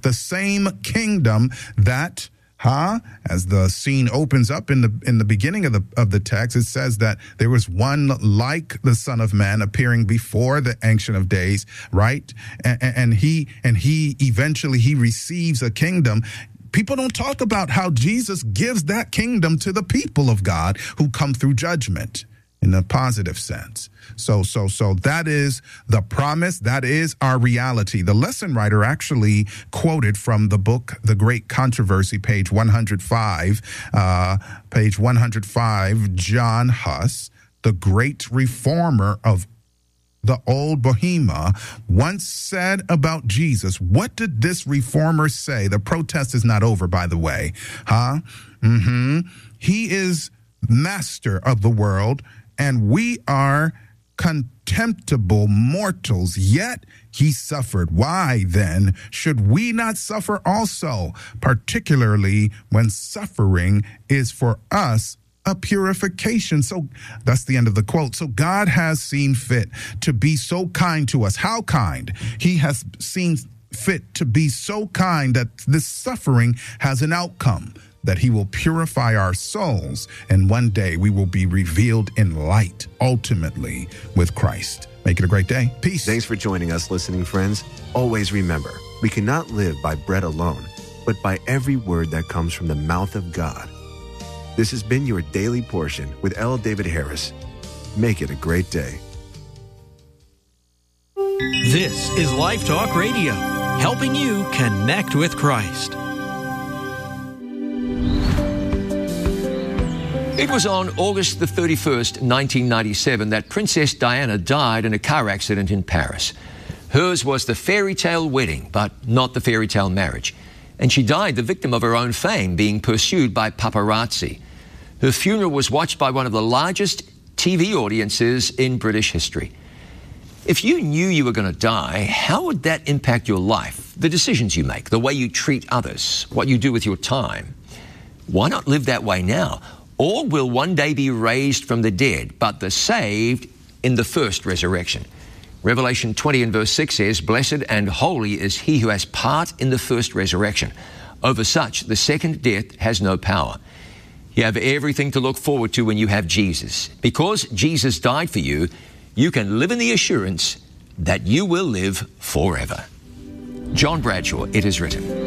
The same kingdom that, as the scene opens up in the beginning of the text, it says that there was one like the Son of Man appearing before the Ancient of Days, right? And he eventually receives a kingdom. People don't talk about how Jesus gives that kingdom to the people of God who come through judgment in a positive sense. So that is the promise. That is our reality. The lesson writer actually quoted from the book, The Great Controversy, page 105, John Huss, the great reformer of the old Bohemia, once said about Jesus. What did this reformer say? The protest is not over, by the way. He is master of the world, and we are contemptible mortals, yet he suffered. Why, then, should we not suffer also, particularly when suffering is for us a purification? So that's the end of the quote. So God has seen fit to be so kind to us. How kind? He has seen fit to be so kind that this suffering has an outcome, that he will purify our souls, and one day we will be revealed in light, ultimately with Christ. Make it a great day. Peace. Thanks for joining us, listening friends. Always remember, we cannot live by bread alone, but by every word that comes from the mouth of God. This has been your Daily Portion with L. David Harris. Make it a great day. This is Life Talk Radio, helping you connect with Christ. It was on August the 31st, 1997, that Princess Diana died in a car accident in Paris. Hers was the fairy tale wedding, but not the fairy tale marriage. And she died the victim of her own fame, being pursued by paparazzi. Her funeral was watched by one of the largest TV audiences in British history. If you knew you were going to die, how would that impact your life, the decisions you make, the way you treat others, what you do with your time? Why not live that way now? All will one day be raised from the dead, but the saved in the first resurrection. Revelation 20 and verse 6 says, "Blessed and holy is he who has part in the first resurrection. Over such, the second death has no power." You have everything to look forward to when you have Jesus. Because Jesus died for you, you can live in the assurance that you will live forever. John Bradshaw, it is written.